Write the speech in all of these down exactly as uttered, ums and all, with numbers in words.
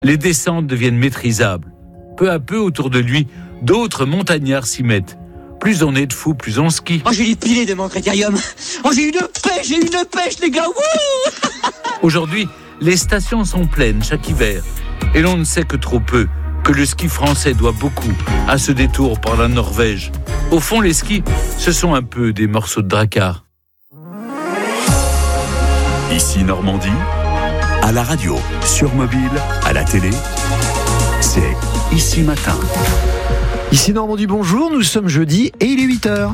Les descentes deviennent maîtrisables. Peu à peu, autour de lui, d'autres montagnards s'y mettent. Plus on est de fous, plus on skie. Oh, j'ai les pilés de mon critérium. Oh, j'ai une pêche, j'ai une pêche, les gars. Wouh. Aujourd'hui, les stations sont pleines chaque hiver. Et l'on ne sait que trop peu que le ski français doit beaucoup à ce détour par la Norvège. Au fond, les skis, ce sont un peu des morceaux de dracard. Ici Normandie, à la radio, sur mobile, à la télé, c'est Ici Matin. Ici Normandie, bonjour, nous sommes jeudi et il est huit heures.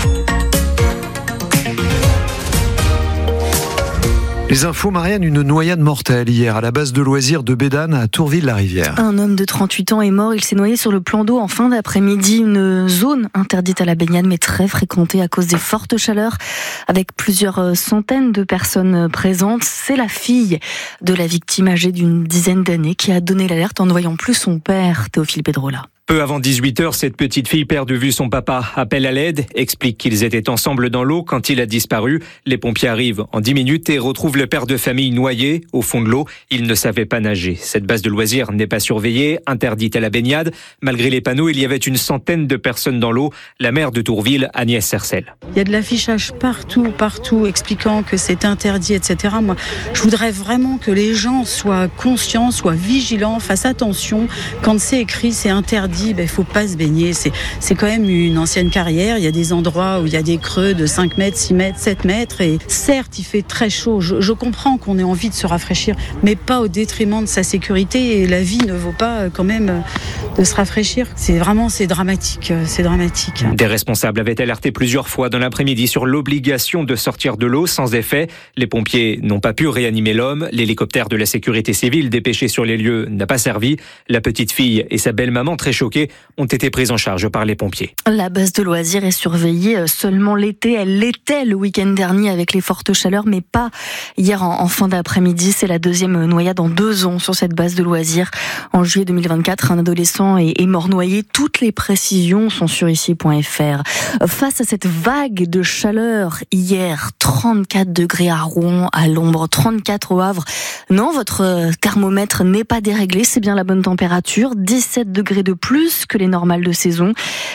Les infos, Marianne, une noyade mortelle hier à la base de loisirs de Bédane à Tourville-la-Rivière. Un homme de trente-huit ans est mort, il s'est noyé sur le plan d'eau en fin d'après-midi. Une zone interdite à la baignade mais très fréquentée à cause des fortes chaleurs avec plusieurs centaines de personnes présentes. C'est la fille de la victime âgée d'une dizaine d'années qui a donné l'alerte en ne voyant plus son père, Théophile Pedrola. Peu avant dix-huit heures, cette petite fille perd de vue son papa, appelle à l'aide, explique qu'ils étaient ensemble dans l'eau quand il a disparu. Les pompiers arrivent en dix minutes et retrouvent le père de famille noyé au fond de l'eau. Il ne savait pas nager. Cette base de loisirs n'est pas surveillée, interdite à la baignade. Malgré les panneaux, il y avait une centaine de personnes dans l'eau. La maire de Tourville, Agnès Sercel. Il y a de l'affichage partout, partout, expliquant que c'est interdit, et cetera. Moi, je voudrais vraiment que les gens soient conscients, soient vigilants, fassent attention. Quand c'est écrit, c'est interdit. Il ne faut pas se baigner, c'est, c'est quand même une ancienne carrière, il y a des endroits où il y a des creux de cinq mètres, six mètres, sept mètres et certes il fait très chaud, je, je comprends qu'on ait envie de se rafraîchir mais pas au détriment de sa sécurité et la vie ne vaut pas quand même de se rafraîchir, c'est vraiment c'est dramatique, c'est dramatique. Des responsables avaient alerté plusieurs fois dans l'après-midi sur l'obligation de sortir de l'eau sans effet, les pompiers n'ont pas pu réanimer l'homme, l'hélicoptère de la sécurité civile dépêché sur les lieux n'a pas servi, la petite fille et sa belle-maman très choquées ont été prises en charge par les pompiers. La base de loisirs est surveillée seulement l'été. Elle l'était le week-end dernier avec les fortes chaleurs, mais pas hier en, en fin d'après-midi. C'est la deuxième noyade en deux ans sur cette base de loisirs. En juillet deux mille vingt-quatre, un adolescent est, est mort noyé. Toutes les précisions sont sur ici point f r. Face à cette vague de chaleur, hier, trente-quatre degrés à Rouen, à l'ombre, trente-quatre au Havre. Non, votre thermomètre n'est pas déréglé, c'est bien la bonne température. dix-sept degrés de plus que les normales de saison.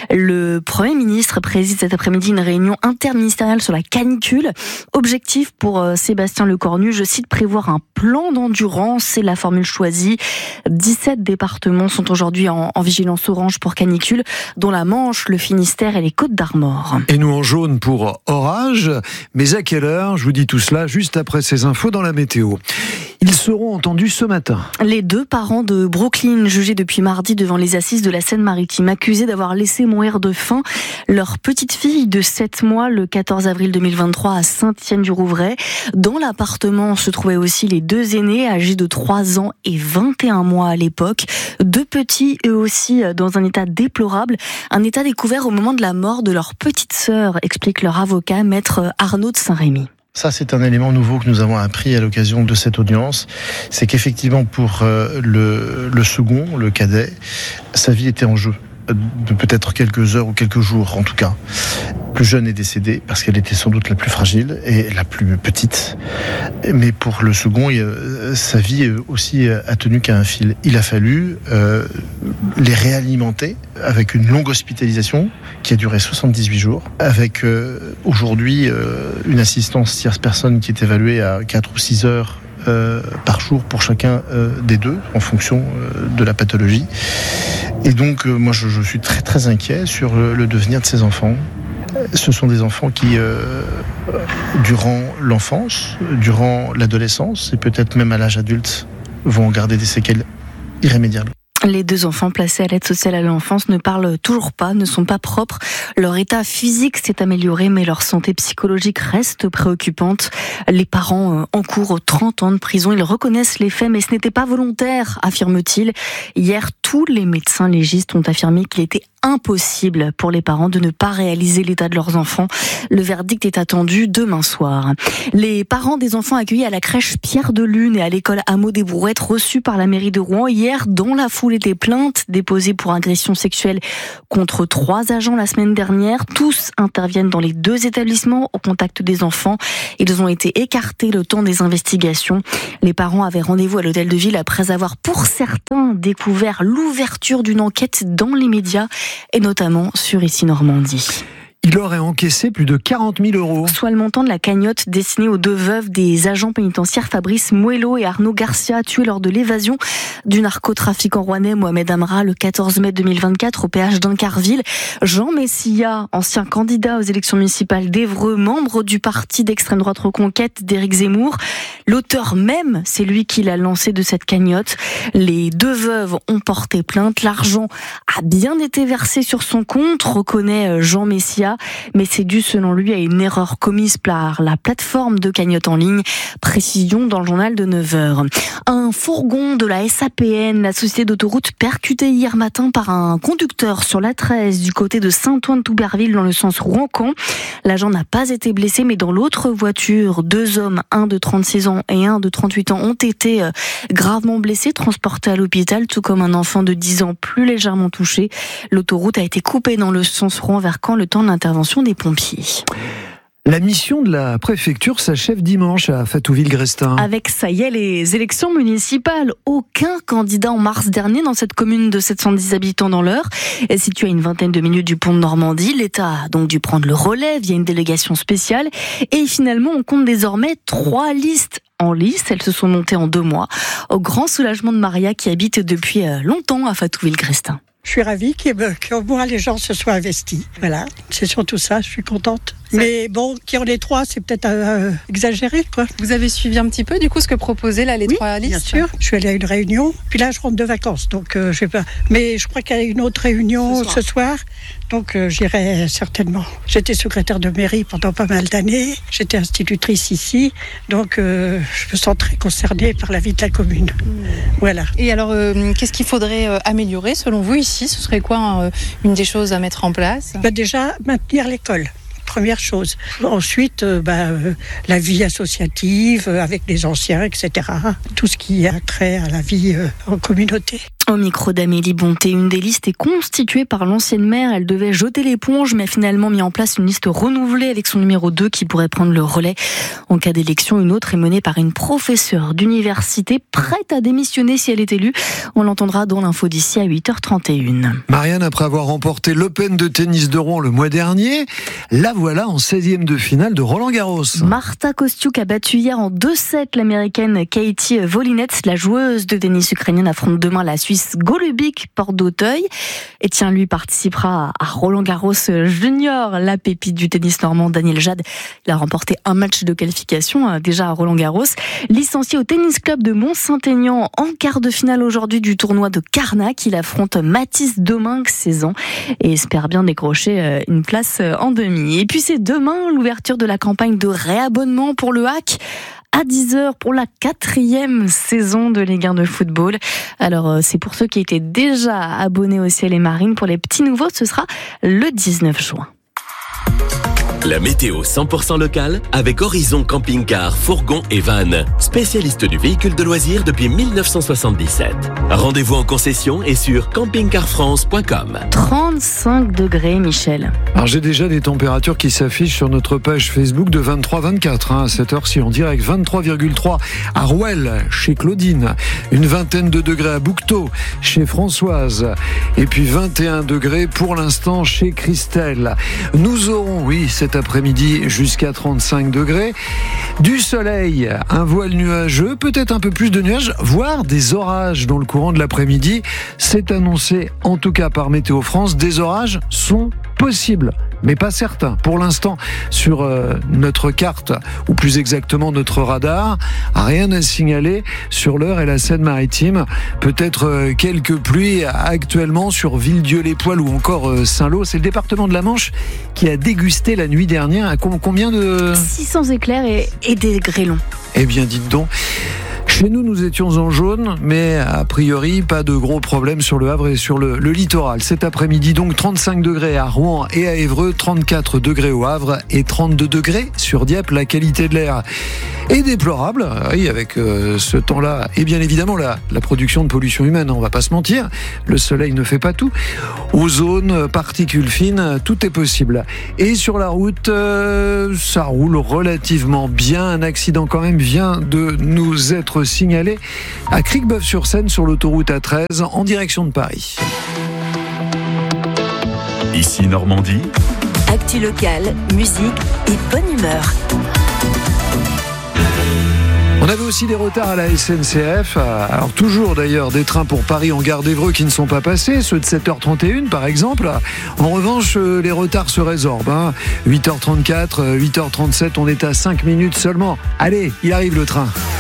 Le Premier ministre préside cet après-midi une réunion interministérielle sur la canicule. Objectif pour euh, Sébastien Lecornu, je cite, prévoir un plan d'endurance, c'est la formule choisie. dix-sept départements sont aujourd'hui en, en vigilance orange pour canicule, dont la Manche, le Finistère et les Côtes-d'Armor. Et nous en jaune pour orage. Mais à quelle heure? Je vous dis tout cela juste après ces infos dans la météo. Ils seront entendus ce matin. Les deux parents de Brooklyn, jugés depuis mardi devant les assises de la Seine-Maritime, accusés d'avoir laissé mourir de faim leur petite fille de sept mois le quatorze avril deux mille vingt-trois à Saint-Étienne-du-Rouvray. Dans l'appartement se trouvaient aussi les deux aînés, âgés de trois ans et vingt et un mois à l'époque. Deux petits, eux aussi, dans un état déplorable. Un état découvert au moment de la mort de leur petite sœur, explique leur avocat, maître Arnaud de Saint-Rémy. Ça, c'est un élément nouveau que nous avons appris à l'occasion de cette audience. C'est qu'effectivement, pour euh, le, le second, le cadet, sa vie était en jeu. De peut-être quelques heures ou quelques jours, en tout cas. Le plus jeune est décédé parce qu'elle était sans doute la plus fragile et la plus petite. Mais pour le second, sa vie aussi a tenu qu'à un fil. Il a fallu euh, les réalimenter avec une longue hospitalisation qui a duré soixante-dix-huit jours, avec euh, aujourd'hui euh, une assistance tierce personne qui est évaluée à quatre ou six heures Euh, par jour pour chacun euh, des deux en fonction euh, de la pathologie. Et donc euh, moi je, je suis très très inquiet sur le, le devenir de ces enfants. Ce sont des enfants qui euh, durant l'enfance, durant l'adolescence et peut-être même à l'âge adulte vont en garder des séquelles irrémédiables. Les deux enfants placés à l'aide sociale à l'enfance ne parlent toujours pas, ne sont pas propres. Leur état physique s'est amélioré, mais leur santé psychologique reste préoccupante. Les parents encourent trente ans de prison. Ils reconnaissent les faits, mais ce n'était pas volontaire, affirme-t-il. Hier, tous les médecins légistes ont affirmé qu'il était impossible pour les parents de ne pas réaliser l'état de leurs enfants. Le verdict est attendu demain soir. Les parents des enfants accueillis à la crèche Pierre de Lune et à l'école Hameau des Brouettes reçus par la mairie de Rouen hier dans la foulée des plaintes déposées pour agression sexuelle contre trois agents la semaine dernière. Tous interviennent dans les deux établissements au contact des enfants. Ils ont été écartés le temps des investigations. Les parents avaient rendez-vous à l'hôtel de ville après avoir pour certains découvert l'ouverture d'une enquête dans les médias et notamment sur Ici Normandie. Il aurait encaissé plus de quarante mille euros. Soit le montant de la cagnotte destinée aux deux veuves des agents pénitentiaires Fabrice Muello et Arnaud Garcia, tués lors de l'évasion du narcotrafiquant rouennais Mohamed Amra le quatorze mai deux mille vingt-quatre au péage d'Incarville. Jean Messia, ancien candidat aux élections municipales d'Évreux, membre du parti d'extrême droite Reconquête d'Éric Zemmour. L'auteur même, c'est lui qui l'a lancé de cette cagnotte. Les deux veuves ont porté plainte. L'argent a bien été versé sur son compte, reconnaît Jean Messia. Mais c'est dû, selon lui, à une erreur commise par la plateforme de cagnotte en ligne. Précision dans le journal de neuf heures. Un fourgon de la S A P N, la société d'autoroute, percuté hier matin par un conducteur sur l'A treize du côté de Saint-Ouen-Touberville dans le sens Rouen-Caen. L'agent n'a pas été blessé, mais dans l'autre voiture, deux hommes, un de trente-six ans et un de trente-huit ans, ont été gravement blessés, transportés à l'hôpital, tout comme un enfant de dix ans plus légèrement touché. L'autoroute a été coupée dans le sens Rouen vers Caen le temps de l'intervention des pompiers. La mission de la préfecture s'achève dimanche à Fatouville-Grestin. Avec, ça y est, les élections municipales. Aucun candidat en mars dernier dans cette commune de sept cent dix habitants dans l'Eure. Située à une vingtaine de minutes du pont de Normandie, l'État a donc dû prendre le relais via une délégation spéciale. Et finalement, on compte désormais trois listes en lice. Elles se sont montées en deux mois. Au grand soulagement de Maria qui habite depuis longtemps à Fatouville-Grestin. Je suis ravie qu'au moins les gens se soient investis. Voilà, c'est surtout ça, je suis contente. Mais bon, qu'il y en ait trois, c'est peut-être euh, exagéré, quoi. Vous avez suivi un petit peu, du coup, ce que proposaient là les oui, trois listes ? Bien sûr. Je suis allée à une réunion, puis là, je rentre de vacances, donc euh, je sais pas. Mais je crois qu'il y a une autre réunion ce soir, ce soir donc euh, j'irai certainement. J'étais secrétaire de mairie pendant pas mal d'années, j'étais institutrice ici, donc euh, je me sens très concernée par la vie de la commune. Mmh. Voilà. Et alors, euh, qu'est-ce qu'il faudrait euh, améliorer selon vous ici ? Ce serait quoi euh, une des choses à mettre en place ? Bah déjà, maintenir l'école. Première chose. Ensuite, euh, bah, euh, la vie associative euh, avec les anciens, et cetera. Tout ce qui a trait à la vie euh, en communauté. Au micro d'Amélie Bonté, une des listes est constituée par l'ancienne maire. Elle devait jeter l'éponge, mais a finalement mis en place une liste renouvelée avec son numéro deux qui pourrait prendre le relais. En cas d'élection, une autre est menée par une professeure d'université prête à démissionner si elle est élue. On l'entendra dans l'info d'ici à huit heures trente et une. Marianne, après avoir remporté l'Open de tennis de Rouen le mois dernier, la voilà en seizième de finale de Roland-Garros. Marta Kostyuk a battu hier en deux sept l'américaine Katie Volinets. La joueuse de tennis ukrainienne affronte demain la Suisse Golubic, porte d'Auteuil. Et tiens, lui participera à Roland-Garros Junior. La pépite du tennis normand Daniel Jade, il a remporté un match de qualification déjà à Roland-Garros. Licencié au tennis club de Mont-Saint-Aignan en quart de finale aujourd'hui du tournoi de Carnac, il affronte Mathis Domingue, seize ans, et espère bien décrocher une place en demi. Et puis c'est demain l'ouverture de la campagne de réabonnement pour le H A C à dix heures pour la quatrième saison de Ligue un de football. Alors c'est pour ceux qui étaient déjà abonnés au Ciel et Marine. Pour les petits nouveaux, ce sera le dix-neuf juin. La météo cent pour cent locale avec Horizon Camping-Car, Fourgon et Van, spécialiste du véhicule de loisirs depuis mille neuf cent soixante-dix-sept. Rendez-vous en concession et sur camping car france point com. trente-cinq degrés, Michel. Alors j'ai déjà des températures qui s'affichent sur notre page Facebook de vingt-trois à vingt-quatre, hein, à cette heure-ci en direct. vingt-trois virgule trois à Rouelle, chez Claudine. Une vingtaine de degrés à Bouquetot, chez Françoise. Et puis vingt et un degrés pour l'instant chez Christelle. Nous aurons, oui, cet après-midi jusqu'à trente-cinq degrés. Du soleil, un voile nuageux, peut-être un peu plus de nuages, voire des orages dans le courant de l'après-midi. C'est annoncé, en tout cas par Météo France, des orages sont possibles, mais pas certains. Pour l'instant, sur euh, notre carte, ou plus exactement notre radar, rien à signaler sur l'Eure et la Seine-Maritime. Peut-être euh, quelques pluies actuellement sur Villedieu-les-Poils ou encore euh, Saint-Lô. C'est le département de la Manche qui a dégusté la nuit dernière. À combien de... six cents éclairs et, et des grêlons. Eh bien, dites donc... Chez nous, nous étions en jaune, mais a priori, pas de gros problèmes sur le Havre et sur le, le littoral. Cet après-midi, donc, trente-cinq degrés à Rouen et à Évreux, trente-quatre degrés au Havre et trente-deux degrés sur Dieppe. La qualité de l'air est déplorable, oui, avec euh, ce temps-là, et bien évidemment la, la production de pollution humaine, on va pas se mentir. Le soleil ne fait pas tout. Ozone, particules fines, tout est possible. Et sur la route, euh, ça roule relativement bien. Un accident quand même vient de nous être signalé à Cricbeuf-sur-Seine sur l'autoroute A treize en direction de Paris. Ici Normandie. Actu locale, musique et bonne humeur. On avait aussi des retards à la S N C F. Alors toujours d'ailleurs des trains pour Paris en gare d'Évreux qui ne sont pas passés, ceux de sept heures trente et une par exemple. En revanche, les retards se résorbent. Hein. huit heures trente-quatre, huit heures trente-sept, on est à cinq minutes seulement. Allez, il arrive le train.